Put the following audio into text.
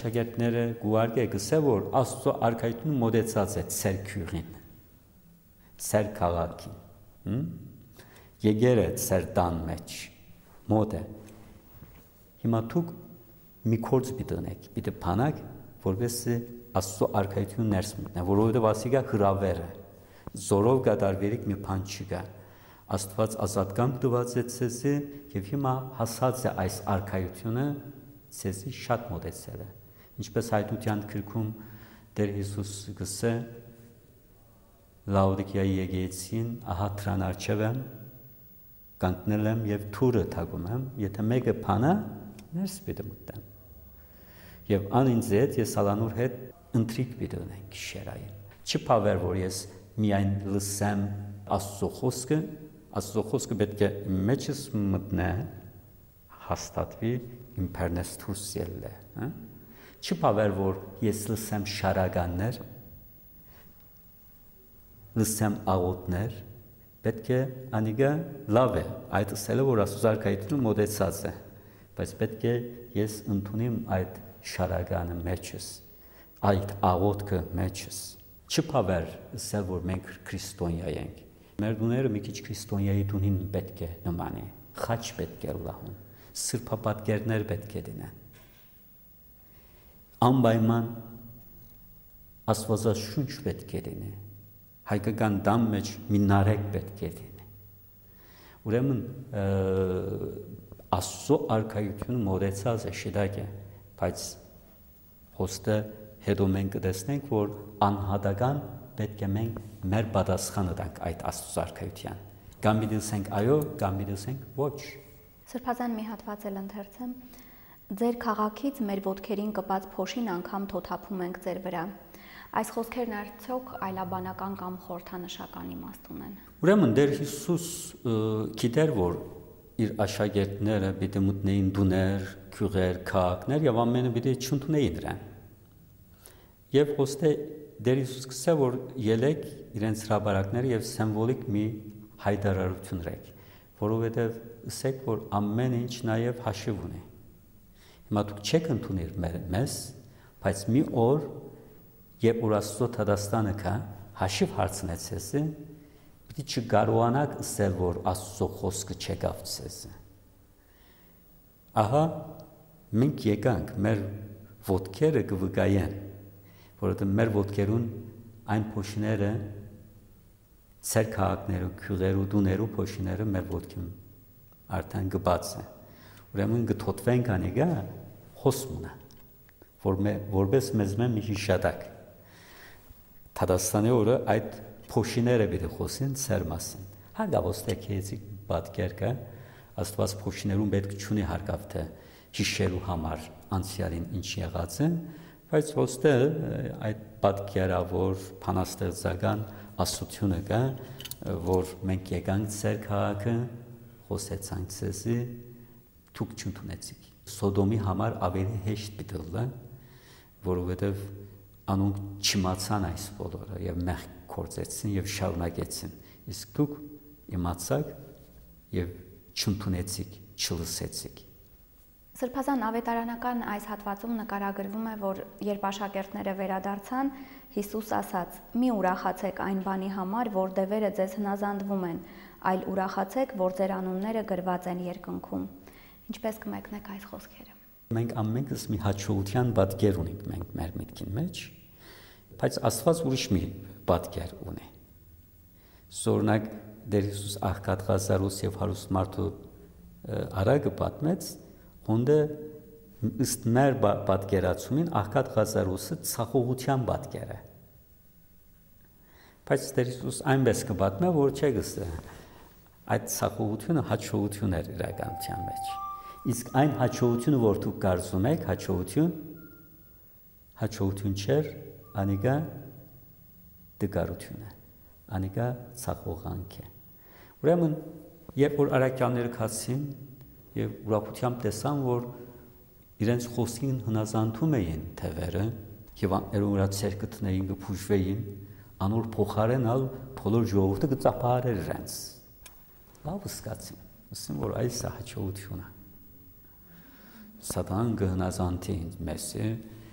աշակերտները գուարգե գսե որ Աստծո արքայությունը մոդեցած է ծեր քյուղին, ծեր քաղաքին, եկերը ծեր տան մեջ, մոդ է։ Հիմա դուք մի կորձ պիտենեք, պիտե փանակ, որովհետեւ Աստծո արքայությունը ներս մտնի, որովհետեւ ասիկա հրավեր է, զորով գդարվերիկ մի բան չկա։ Աստված ազատկամ տված է ցեզի եւ հիմա հասած է այս արքայությունը ցեզի շատ մոտեցել է։ Ինչպես հայտության գրքում Տեր Հիսուս գսե Լաուդիկիայի եկեղեցին, ահա դրան առջև եմ, կանգնել եմ եւ թուրը թագում եմ, եթե մեկը փանա, ներս պիտի մտնեմ։ Եվ անինձ հետ ես Սալանուր հետ ընտրիկ պիտի ունենք գիշերային։ Չփավեր որ ես միայն լսեմ Աստծո խոսքը պետք է մեջս մտնե, հաստատվի իմ բեռնես դուրս ելլե, Չփավեր որ ես լսեմ շարականներ, լսեմ աղոթներ, պետք է անիգա լավ է, այդ ասելը որ Աստծո արքայությունը մոտեցած է, բայց պետք է ես ընդունեմ այդ շարականը մեջս, այդ աղոթքը մեջս, չփավեր ասել որ մենք քրիստոնյա ենք, մեր դուները մի քիչ քրիստոնյայի դունին պետք է նմանի, խաչ պետք է լահուն, սրբապատկերներ պետք է դինեն, անպայման Աստվածաշունչ պետք է դինի, հայկական դամ մեջ մի նարեկ պետք է դինի, ուրեմն Աստծո արքայությունը մոտեցած է շիդակ է, բայց հոստը հետո մենք կտեսնենք, որ անհատական պետք է մենք մեր պատասխանը տանք այդ Աստծո արքայության։ Կամ դիտենք այո, կամ դիտենք ոչ։ Սրբազան մի հատված էլ ընթերցեմ։ Ձեր քաղաքից մեր ոտքերին կպած փոշին անգամ թոթափում ենք ձեր վրա։ Այս խոսքերն արդյոք այլաբանական կամ խորհրդանշական իմաստ ունեն։ Ուրեմն Տեր Հիսուս գիտեր, որ իր աշակերտները պիտի մտնեին դուներ, քյուղեր, քաղաքներ եւ ամենը պիտի չընդունեին նրան։ Եվ ոստե Տեր Հիսուս գսե որ ելեք իրենց հրաբարակները եւ սիմվոլիկ մի հայտարարություն ռեք, որովհետեւ ասեք որ ամեն ինչ նաեւ հաշիվ ունի։ Հիմա դուք չեք ընդունել մեզ, բայց մի օր երբ որ Աստծո Թադաստանը կա, հաշիվ հարցնեցես, պիտի չկարողանաք ասել, որ Աստծո խոսքը չեկավ ցեզ։ Ահա մենք եկանք մեր ոտքերը կվկայեն, որովհետև մեր ոտքերուն այն փոշիները, ծեր քաղաքները, քյուղերու, դուներու փոշիները մեր ոտքին արդեն գբաց է։ Ուրեմն գթոթվենք անիգա խոսմունը, որպես մեզ մի հիշատակ։ Թադաստանի օրը այդ փոշիները պիտի խոսեն ծեր մասին։ Հարգավոստե քեզի պատկեր կա, Աստված փոշիներուն պետք չունի հարգավ թե հիշելու համար անցյալին ինչ եղած է, բայց ոստե այդ պատկերավոր փանաստեղծական ասությունը կա, որ մենք եկանք ծեր քաղաքը, խոսեցանք ցեզի, դուք չընդունեցիք։ Սոդոմի համար ավելի հեշտ պիտի լա, որովհետև անոնք չիմացան այս բոլորը եւ մեղք կործեցին եւ շարունակեցին, իսկ դուք իմացաք եւ չընդունեցիք, չլսեցիք։ Սրբազան ավետարանական այս հատվածում նկարագրվում է, որ երբ աշակերտները վերադարձան, Հիսուս ասաց. «Մի ուրախացեք այն բանի համար, որ դևերը ձեզ հնազանդվում են, այլ ուրախացեք, որ ձեր անունները գրված են երկնքում»։ Ինչպես կմեկնեք այս խոսքերը։ Մենք ամենքս մի հաջողության պատկեր ունենք մենք մեր միտքին մեջ, բայց Աստված ուրիշ մի պատկեր ունի։ Զորնակ Տեր Հիսուս աղքատ Ղազարոս եւ հարուստ մարդու արագը պատմեց, հոնդը ըստ մեր պատկերացումին աղքատ Ղազարոսը ցախողության պատկեր է։ Բայց Տեր Հիսուս այնպես կպատմե, որ չէ գսե այդ ցախողությունը հաջողություն էր իրականության մեջ։ Իսկ այն հաջողությունը, որ դուք կարծում եք, հաջողություն չէր, անիկա դգարություն է, անիկա ցախողանք է։ Ուրեմն, երբ որ արաքյանները քացին եւ ուրախությամբ տեսան, որ իրենց խոսքին հնազանդում էին թևերը եւ աներորա ցերկը տնեին կփուժվեին, անոր փոխարենալ բոլոր ժողովուրդը կծափարեր իրենց։ Լավ սկացին, ասում որ այս է հաջողությունը։ Սատան գհնազանդի մեզ